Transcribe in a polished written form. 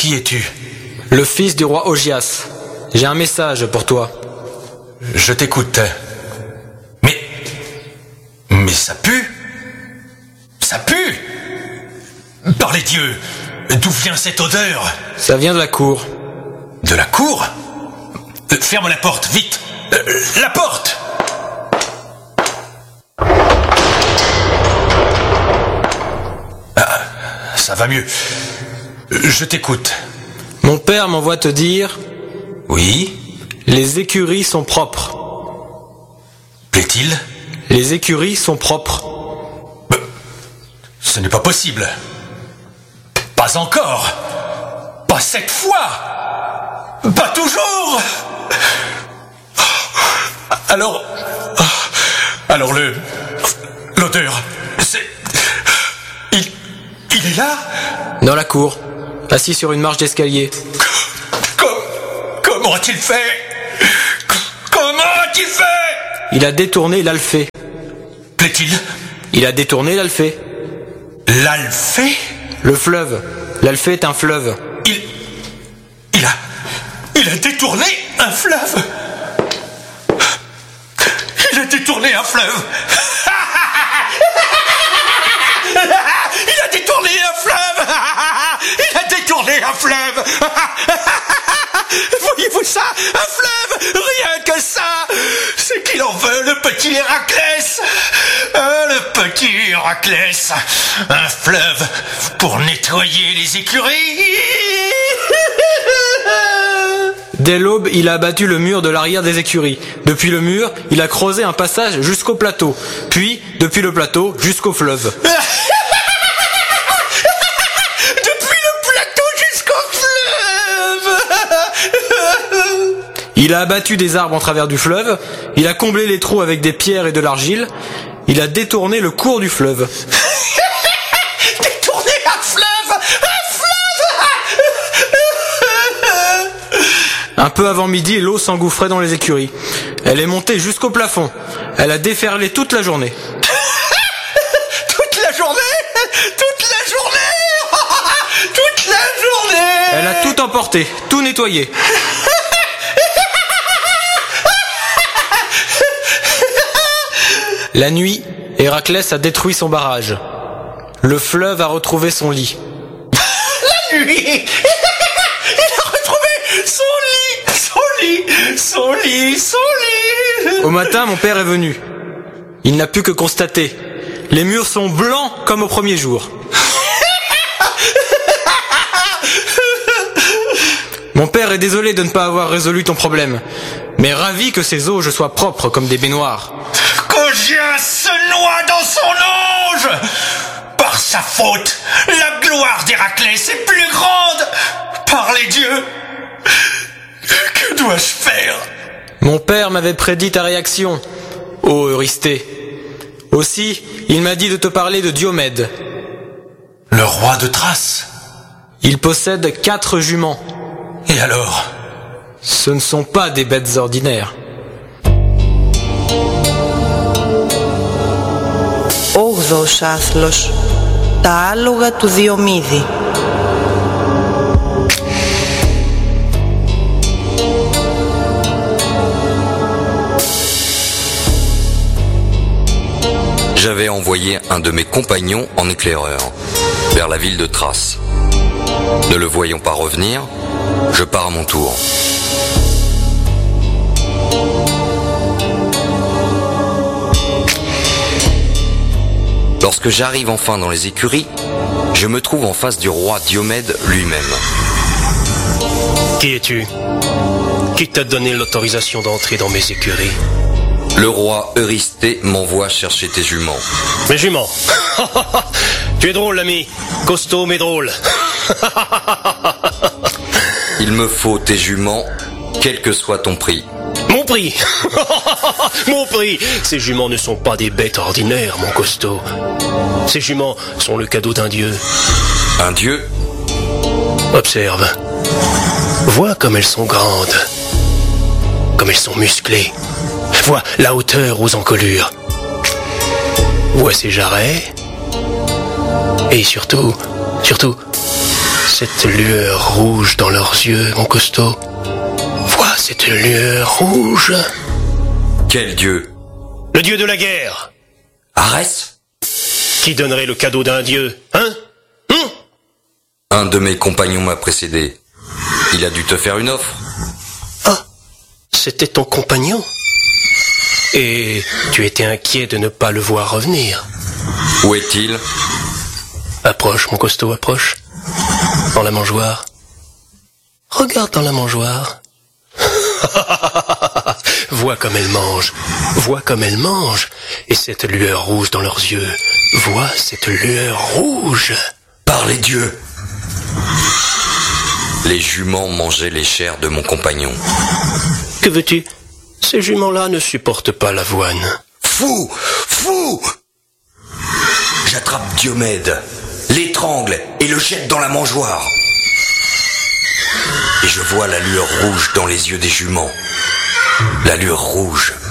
Qui es-tu? Le fils du roi Augias. J'ai un message pour toi. Je t'écoute. Mais ça pue. Ça pue. Par les dieux, d'où vient cette odeur? Ça vient de la cour. De la cour? Ferme la porte, vite. La porte! Ah, ça va mieux. Je t'écoute. Mon père m'envoie te dire... Oui? Les écuries sont propres. Plaît-il? Les écuries sont propres. Ce n'est pas possible. Pas encore. Pas cette fois. Pas toujours. Alors l'odeur, c'est... Il est là? Dans la cour, assis sur une marche d'escalier. Comment a-t-il fait? Comment a-t-il fait? Il a détourné l'Alphée. Plaît-il? Il a détourné l'Alphée. L'Alphée? Le fleuve. L'Alphée est un fleuve. Il a détourné un fleuve. Il a détourné un fleuve. Il a détourné un fleuve. Il a détourné un fleuve. Voyez-vous ça? Un fleuve? Rien que ça. C'est qu'il en veut, le petit Héraclès. Le petit Héraclès. Un fleuve pour nettoyer les écuries. Dès l'aube, il a abattu le mur de l'arrière des écuries. Depuis le mur, il a creusé un passage jusqu'au plateau. Puis, depuis le plateau, jusqu'au fleuve. Il a abattu des arbres en travers du fleuve, il a comblé les trous avec des pierres et de l'argile, il a détourné le cours du fleuve. Détourné un fleuve! Un peu avant midi, l'eau s'engouffrait dans les écuries. Elle est montée jusqu'au plafond. Elle a déferlé toute la journée. Toute la journée? Toute la journée? Toute la journée? Elle a tout emporté, tout nettoyé. La nuit, Héraclès a détruit son barrage. Le fleuve a retrouvé son lit. La nuit, il a retrouvé son lit. Au matin, mon père est venu. Il n'a pu que constater. Les murs sont blancs comme au premier jour. Mon père est désolé de ne pas avoir résolu ton problème, mais ravi que ces auges soient propres comme des baignoires. Qu'Augias se noie dans son ange. Par sa faute, la gloire d'Héraclès est plus grande. Par les dieux, que dois-je faire? Mon père m'avait prédit ta réaction, ô Eurysthée. Aussi, il m'a dit de te parler de Diomède. Le roi de Thrace. Il possède 4 juments. Et alors? Ce ne sont pas des bêtes ordinaires. Όγδοος άθλος, τα άλογα του Διομήδη. J'avais envoyé un de mes compagnons en éclaireur, vers la ville de Thrace. Ne le voyant pas revenir, je pars à mon tour. Lorsque j'arrive enfin dans les écuries, je me trouve en face du roi Diomède lui-même. Qui es-tu? Qui t'a donné l'autorisation d'entrer dans mes écuries? Le roi Eurysthée m'envoie chercher tes juments. Mes juments? Tu es drôle, l'ami. Costaud mais drôle. Il me faut tes juments, quel que soit ton prix. Mon prix? Mon prix? Ces juments ne sont pas des bêtes ordinaires, mon costaud. Ces juments sont le cadeau d'un dieu. Un dieu? Observe. Vois comme elles sont grandes. Comme elles sont musclées. Vois la hauteur aux encolures. Vois ses jarrets. Et surtout, cette lueur rouge dans leurs yeux, mon costaud. Vois cette lueur rouge. Quel dieu? Le dieu de la guerre. Arès? Qui donnerait le cadeau d'un dieu, hein? Un de mes compagnons m'a précédé. Il a dû te faire une offre. Ah, c'était ton compagnon. Et tu étais inquiet de ne pas le voir revenir. Où est-il? Approche, mon costaud, approche. Dans la mangeoire. Regarde dans la mangeoire. Vois comme elle mange. Vois comme elle mange. Et cette lueur rouge dans leurs yeux. Vois cette lueur rouge. Par les dieux! Les juments mangeaient les chairs de mon compagnon. Que veux-tu? Ces juments-là ne supportent pas l'avoine. Fou! Fou! J'attrape Diomède, l'étrangle et le jette dans la mangeoire. Et je vois la lueur rouge dans les yeux des juments. La lueur rouge.